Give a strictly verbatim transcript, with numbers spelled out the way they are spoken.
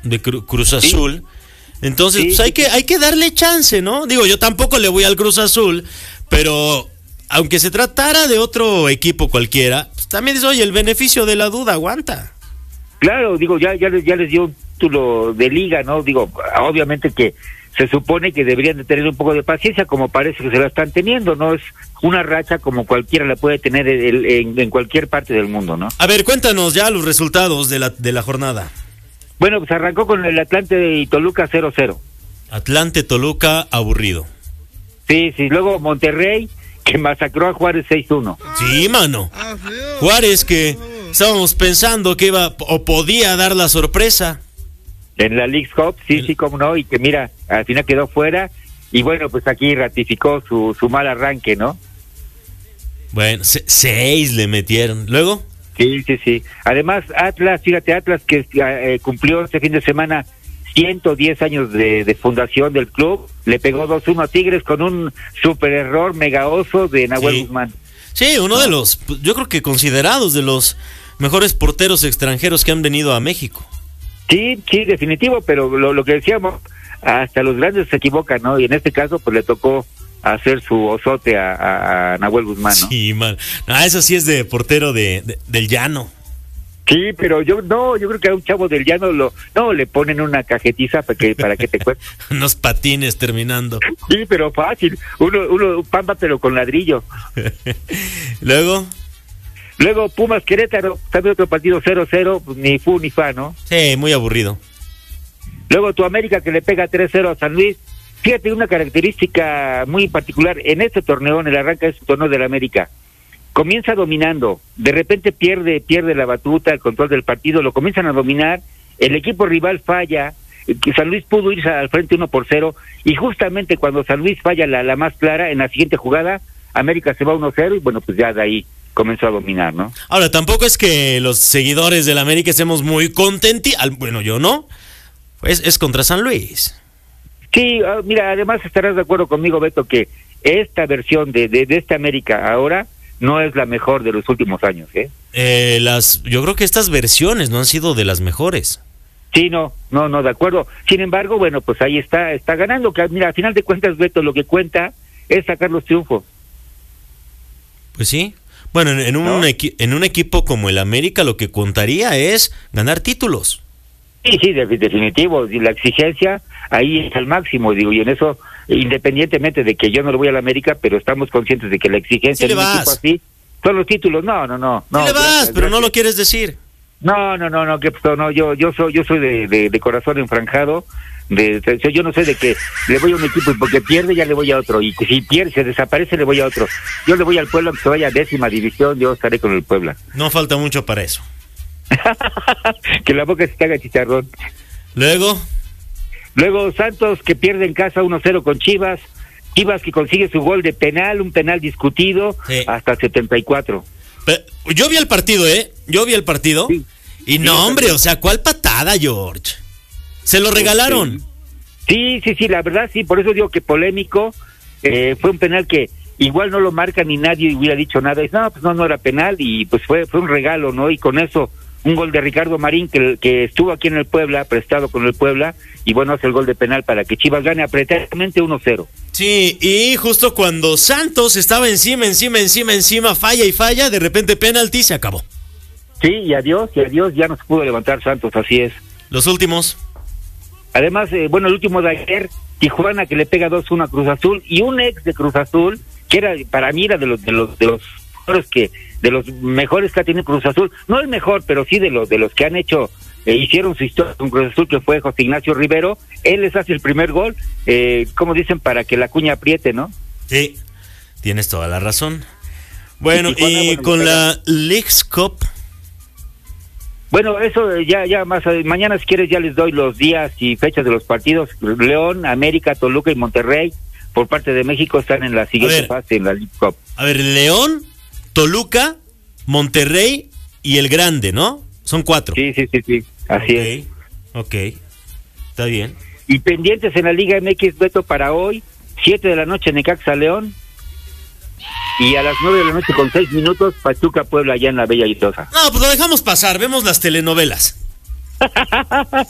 de Cru- Cruz Azul. Sí. Entonces, sí, pues hay sí, que hay que darle chance, ¿no? Digo, yo tampoco le voy al Cruz Azul, pero aunque se tratara de otro equipo cualquiera, pues también dice, oye, el beneficio de la duda aguanta. Claro, digo, ya ya les, ya les dio un título de liga, ¿no? Digo, obviamente que se supone que deberían de tener un poco de paciencia, como parece que se la están teniendo, ¿no? Es una racha como cualquiera la puede tener en, en, en cualquier parte del mundo, ¿no? A ver, cuéntanos ya los resultados de la, de la jornada. Bueno, pues arrancó con el Atlante y Toluca cero cero. Atlante, Toluca, aburrido. Sí, sí, luego Monterrey, que masacró a Juárez seis uno. Sí, mano. Juárez, que estábamos pensando que iba o podía dar la sorpresa. En la Leagues Cup, sí, el... sí, cómo no, y que mira, al final quedó fuera, y bueno, pues aquí ratificó su, su mal arranque, ¿no? Bueno, se, seis le metieron. ¿Luego? Sí, sí, sí. Además, Atlas, fíjate, Atlas que eh, cumplió este fin de semana ciento diez años de, de fundación del club, le pegó dos uno a Tigres con un super error mega oso de Nahuel sí. Guzmán. Sí, uno de los, yo creo que considerados de los mejores porteros extranjeros que han venido a México. Sí, sí, definitivo, pero lo, lo que decíamos, hasta los grandes se equivocan, ¿no? Y en este caso, pues le tocó hacer su osote a, a, a Nahuel Guzmán, ¿no? Sí, man. No, eso sí es de portero de, de del llano. Sí, pero yo no, yo creo que a un chavo del llano lo, no, le ponen una cajetiza para que, para que te cuente. Unos patines terminando. Sí, pero fácil, uno, uno, pampa pero con ladrillo. Luego... Luego Pumas Querétaro, también otro partido cero cero, pues ni fu ni fa, ¿no? Sí, muy aburrido. Luego tu América que le pega tres cero a San Luis. Fíjate una característica muy particular en este torneo, en el arranque de este torneo del América. Comienza dominando, de repente pierde pierde la batuta, el control del partido, lo comienzan a dominar, el equipo rival falla, que San Luis pudo irse al frente uno por cero, y justamente cuando San Luis falla la, la más clara, en la siguiente jugada, América se va uno cero y bueno, pues ya de ahí comenzó a dominar, ¿no? Ahora, tampoco es que los seguidores del América estemos muy contentos, bueno, yo no, pues es contra San Luis. Sí, uh, mira, además estarás de acuerdo conmigo, Beto, que esta versión de, de, de esta América ahora no es la mejor de los últimos años, ¿eh? Eh, las, yo creo que estas versiones no han sido de las mejores. Sí, no, no, no, de acuerdo. Sin embargo, bueno, pues ahí está, está ganando, que mira, al final de cuentas, Beto, lo que cuenta es sacar los triunfos. Pues sí. Bueno, en, en, un ¿no? equi- en un equipo como el América lo que contaría es ganar títulos. Sí, sí, de, definitivo, y la exigencia ahí es al máximo, digo, y en eso, independientemente de que yo no le voy a la América, pero estamos conscientes de que la exigencia sí en un equipo así son los títulos. No, no, no. no sí le vas, gracias, pero gracias. no lo quieres decir. No, no, no, no, que pues, no, yo yo soy yo soy de, de, de corazón enfranjado. De, de, yo no sé de que le voy a un equipo y porque pierde ya le voy a otro, y si pierde, se desaparece, le voy a otro. Yo le voy al Puebla, que se vaya a décima división, yo estaré con el Puebla. No falta mucho para eso. Que la boca se te haga chicharrón. Luego Luego Santos que pierde en casa uno cero con Chivas, Chivas que consigue su gol de penal, un penal discutido, sí. Hasta setenta y cuatro. Pero yo vi el partido, ¿eh? Yo vi el partido, sí. Y no, sí, hombre, o sea, ¿cuál patada, George? ¿Se lo regalaron? Sí, sí, sí, la verdad sí, por eso digo que polémico, eh, fue un penal que igual no lo marca ni nadie hubiera dicho nada, y no, pues no, no era penal, y pues fue fue un regalo, ¿no? Y con eso, un gol de Ricardo Marín, que, que estuvo aquí en el Puebla, prestado con el Puebla, y bueno, hace el gol de penal para que Chivas gane apretadamente uno cero. Sí, y justo cuando Santos estaba encima, encima, encima, encima, falla y falla, de repente penalti, se acabó. Sí, y adiós, y adiós, ya no se pudo levantar Santos, así es. Los últimos... Además, eh, bueno, el último de ayer, Tijuana que le pega dos uno a Cruz Azul, y un ex de Cruz Azul, que era, para mí era de los de los de los que de los mejores que ha tenido Cruz Azul, no el mejor, pero sí de los de los que han hecho, eh, hicieron su historia con Cruz Azul, que fue José Ignacio Rivero. Él les hace el primer gol, eh, como dicen, para que la cuña apriete, ¿no? Sí, tienes toda la razón. Bueno, y, Tijuana, y bueno, con la Leagues Cup. Bueno, eso ya ya más mañana si quieres ya les doy los días y fechas de los partidos. León, América, Toluca y Monterrey por parte de México están en la siguiente ver, fase en la League Cup. A ver, León, Toluca, Monterrey y el Grande, ¿no? Son cuatro. Sí, sí, sí, sí, así okay, es. Ok, está bien. Y pendientes en la Liga M X, Beto, para hoy, siete de la noche Necaxa León. Y a las nueve de la noche con seis minutos, Pachuca Puebla allá en la Bella Irosa. No, pues lo dejamos pasar, vemos las telenovelas.